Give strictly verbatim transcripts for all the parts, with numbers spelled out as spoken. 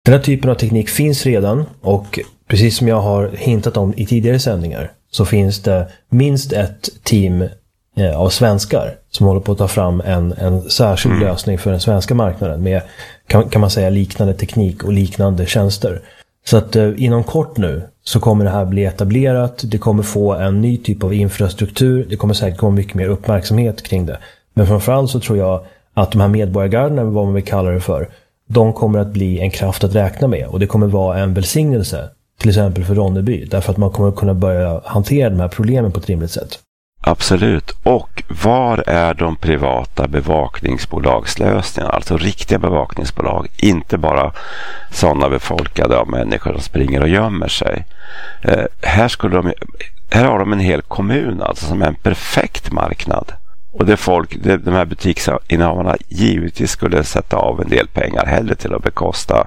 Den här typen av teknik finns redan, och precis som jag har hintat om i tidigare sändningar så finns det minst ett team eh, av svenskar som håller på att ta fram en, en särskild mm. lösning för den svenska marknaden med, kan, kan man säga, liknande teknik och liknande tjänster. Så att eh, inom kort nu så kommer det här bli etablerat, det kommer få en ny typ av infrastruktur, det kommer säkert komma mycket mer uppmärksamhet kring det. Men framförallt så tror jag att de här medborgargarderna, vad man vill kalla det för, de kommer att bli en kraft att räkna med, och det kommer vara en välsignelse till exempel för Ronneby, därför att man kommer kunna börja hantera de här problemen på ett rimligt sätt. Absolut. Och var är de privata bevakningsbolagslösningarna, alltså riktiga bevakningsbolag, inte bara sådana befolkade av människor som springer och gömmer sig. Eh, här, skulle de, här har de en hel kommun alltså, som är en perfekt marknad. Och det folk, det, de här butiksinnehavarna givetvis skulle sätta av en del pengar hellre till att bekosta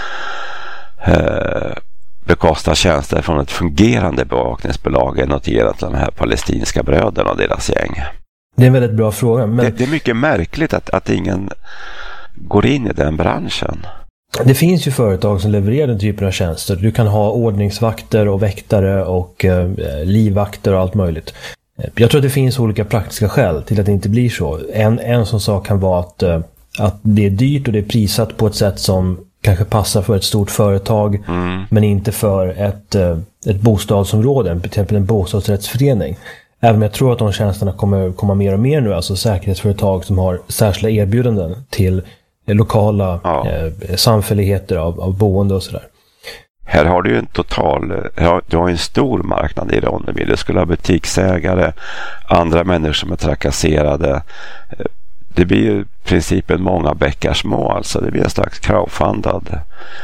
eh, bekosta tjänster från ett fungerande bevakningsbolag än att ge till de här palestinska bröderna och deras gäng. Det är en väldigt bra fråga. Men... Det, det är mycket märkligt att, att ingen går in i den branschen. Det finns ju företag som levererar den typen av tjänster. Du kan ha ordningsvakter och väktare och eh, livvakter och allt möjligt. Jag tror att det finns olika praktiska skäl till att det inte blir så. En, en sån sak kan vara att, att det är dyrt och det är prissatt på ett sätt som kanske passar för ett stort företag mm. men inte för ett, ett bostadsområde, till exempel en bostadsrättsförening. Även om jag tror att de tjänsterna kommer komma mer och mer nu, alltså säkerhetsföretag som har särskilda erbjudanden till lokala ja. eh, samfälligheter av, av boende och sådär. Här har du ju en total, du har en stor marknad i Ronneby. Du skulle ha butiksägare, andra människor som är trakasserade. Det blir ju i princip en många bäckar små, alltså det blir en slags crowdfundad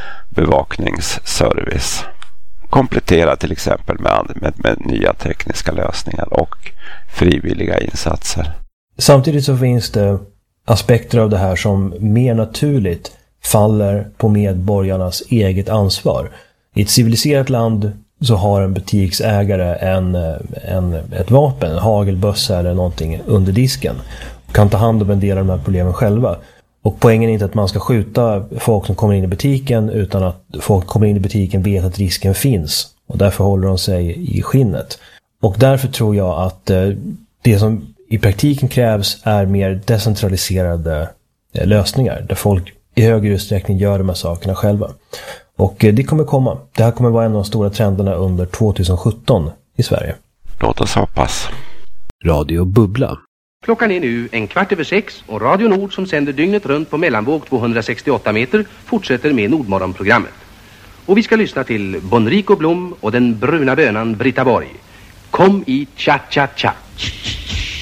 bevakningsservice. Kompletterad till exempel med, med, med nya tekniska lösningar och frivilliga insatser. Samtidigt så finns det aspekter av det här som mer naturligt faller på medborgarnas eget ansvar. I ett civiliserat land så har en butiksägare en, en, ett vapen, en hagelbössa eller någonting under disken. Och kan ta hand om en del av de här problemen själva. Och poängen är inte att man ska skjuta folk som kommer in i butiken, utan att folk som kommer in i butiken vet att risken finns. Och därför håller de sig i skinnet. Och därför tror jag att det som i praktiken krävs är mer decentraliserade lösningar. Där folk i högre utsträckning gör de här sakerna själva. Och det kommer komma. Det här kommer vara en av de stora trenderna under tjugohundrasjutton i Sverige. Låt oss hoppas. Radio Bubbla. Klockan är nu en kvart över sex och Radio Nord, som sänder dygnet runt på mellanvåg tvåhundrasextioåtta meter, fortsätter med Nordmorgonprogrammet. Och vi ska lyssna till Bonrico Blom och den bruna bönan Britta Borg. Kom i cha cha cha.